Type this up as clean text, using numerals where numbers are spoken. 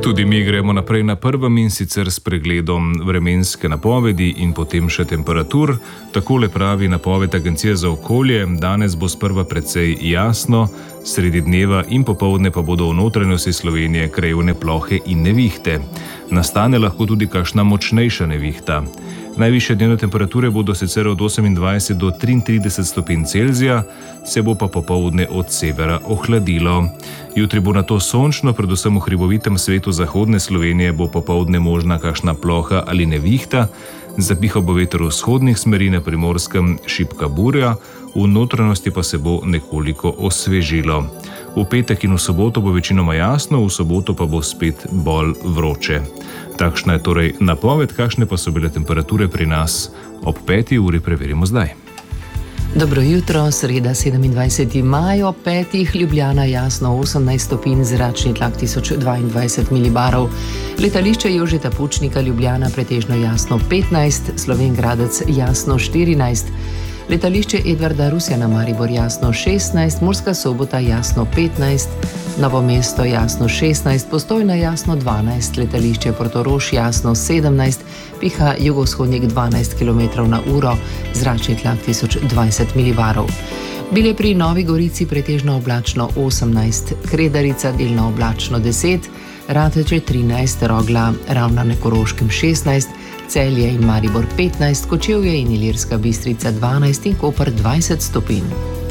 Tudi mi gremo naprej na prvem in sicer s pregledom vremenske napovedi in potem še temperatur. Takole pravi napoved Agencije za okolje: danes bo sprva precej jasno, sredi dneva in popoldne pa bodo v notranjosti Slovenije krajevne plohe in nevihte. Nastane lahko tudi kakšna močnejša nevihta. Najvišje dnevne temperature bodo sicer od 28 do 33 stopinj Celzija, se bo pa popoldne od severa ohladilo. Jutri bo nato sončno, predvsem v hribovitem svetu zahodne Slovenije bo popoldne možna kakšna ploha ali nevihta, zapihal bo veter vzhodnih smeri, na Primorskem šibka burja, v notranjosti pa se bo nekoliko osvežilo. V petek in v soboto bo večinoma jasno, v soboto pa bo spet bolj vroče. Takšna je torej napoved, kakšne pa so bile temperature pri nas ob 5. uri, preverimo zdaj. Dobro jutro, sreda 27. maj, ob 5. Ljubljana jasno 18 stopinj, zračni tlak 1022 milibarov. Letališče Jožeta Pučnika Ljubljana pretežno jasno 15, Slovenj Gradec jasno 14. Letališče Edvarda Rusjana Maribor jasno 16, Murska Sobota jasno 15, Novo mesto jasno 16, Postojna jasno 12, letališče Portorož jasno 17, piha jugovzhodnik 12 km/h, zračni tlak 1020 milibarov. Bile pri Novi Gorici pretežno oblačno 18, Kredarica delno oblačno 10, Rateče 13, Rogla, Ravna na Koroškem 16, Celje in Maribor 15, Kočevje in Ilirska Bistrica 12 in Koper 20 stopinj.